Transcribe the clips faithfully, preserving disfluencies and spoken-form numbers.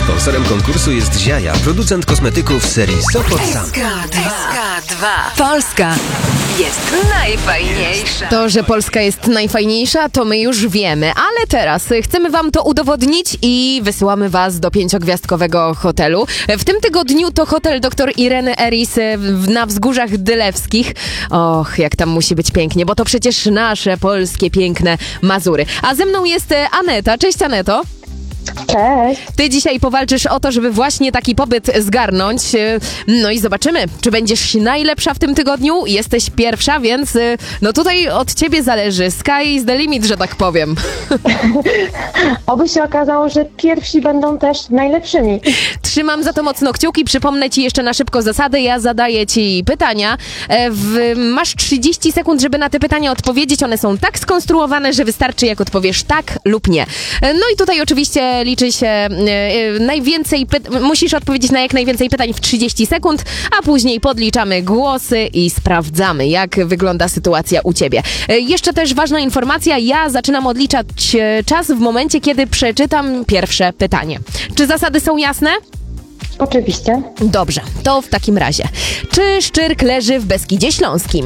Sponsorem konkursu jest Ziaja, producent kosmetyków serii Sopot Sam. S K dwa. Polska jest najfajniejsza. To, że Polska jest najfajniejsza, to my już wiemy, ale teraz chcemy wam to udowodnić i wysyłamy was do pięciogwiazdkowego hotelu. W tym tygodniu to hotel dr Ireny Eris na Wzgórzach Dylewskich. Och, jak tam musi być pięknie, bo to przecież nasze polskie piękne Mazury. A ze mną jest Aneta. Cześć, Aneto. Cześć. Ty dzisiaj powalczysz o to, żeby właśnie taki pobyt zgarnąć. No i zobaczymy, czy będziesz najlepsza w tym tygodniu. Jesteś pierwsza, więc no tutaj od ciebie zależy. Sky is the limit, że tak powiem. Oby się okazało, że pierwsi będą też najlepszymi. Trzymam za to mocno kciuki. Przypomnę ci jeszcze na szybko zasady. Ja zadaję ci pytania. W, masz trzydzieści sekund, żeby na te pytania odpowiedzieć. One są tak skonstruowane, że wystarczy, jak odpowiesz tak lub nie. No i tutaj oczywiście liczy się e, najwięcej py- musisz odpowiedzieć na jak najwięcej pytań w trzydzieści sekund, a później podliczamy głosy i sprawdzamy, jak wygląda sytuacja u ciebie. E, jeszcze też ważna informacja, ja zaczynam odliczać e, czas w momencie, kiedy przeczytam pierwsze pytanie. Czy zasady są jasne? Oczywiście. Dobrze, to w takim razie. Czy Szczyrk leży w Beskidzie Śląskim?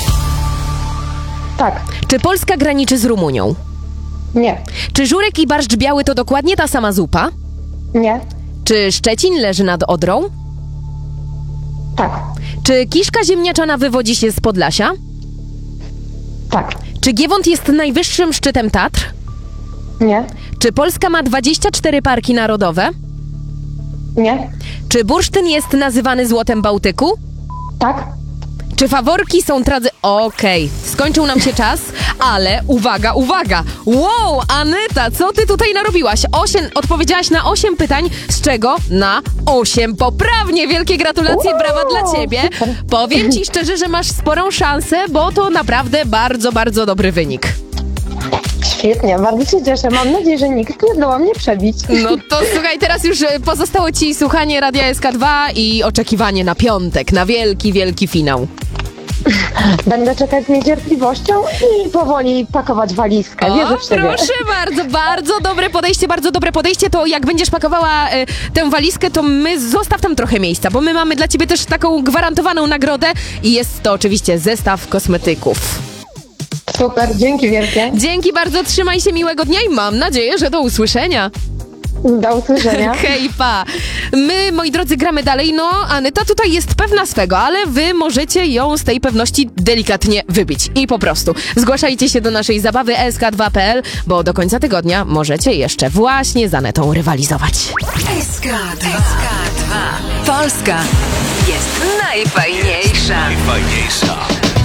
Tak. Czy Polska graniczy z Rumunią? Nie. Czy Żurek i barszcz biały to dokładnie ta sama zupa? Nie. Czy Szczecin leży nad Odrą? Tak. Czy kiszka ziemniaczana wywodzi się z Podlasia? Tak. Czy Giewont jest najwyższym szczytem Tatr? Nie. Czy Polska ma dwadzieścia cztery parki narodowe? Nie. Czy bursztyn jest nazywany złotem Bałtyku? Tak. Czy faworki są trady... Okej, okay. Skończył nam się czas, ale uwaga, uwaga! Wow, Aneta, co ty tutaj narobiłaś? Osiem, odpowiedziałaś na osiem pytań, z czego na osiem poprawnie. Wielkie gratulacje, wow, brawa dla ciebie. Super. Powiem ci szczerze, że masz sporą szansę, bo to naprawdę bardzo, bardzo dobry wynik. Świetnie, bardzo się cieszę. Mam nadzieję, że nikt nie zdoła mnie przebić. No to słuchaj, teraz już pozostało ci słuchanie Radia S K dwa i oczekiwanie na piątek, na wielki, wielki finał. Będę czekać z niecierpliwością i powoli pakować walizkę. O, Wierzę w siebie. proszę bardzo, bardzo dobre podejście, bardzo dobre podejście. To jak będziesz pakowała y, tę walizkę, to my zostaw tam trochę miejsca, bo my mamy dla ciebie też taką gwarantowaną nagrodę i jest to oczywiście zestaw kosmetyków. Super, dzięki wielkie. Dzięki bardzo, trzymaj się, miłego dnia i mam nadzieję, że do usłyszenia. Do usłyszenia. Hej, pa. My, moi drodzy, gramy dalej. No, Aneta tutaj jest pewna swego, ale wy możecie ją z tej pewności delikatnie wybić. I po prostu zgłaszajcie się do naszej zabawy S K dwa kropka P L, bo do końca tygodnia możecie jeszcze właśnie z Anetą rywalizować. S K dwa. Polska jest najfajniejsza. Najfajniejsza.